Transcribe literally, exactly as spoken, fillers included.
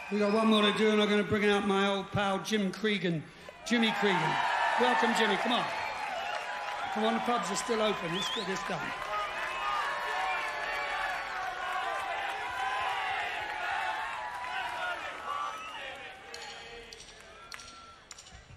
We got one more to do, and I'm going to bring out my old pal Jim Cregan. Jimmy Cregan. Welcome, Jimmy. Come on. Come on, the pubs are still open. Let's get this done.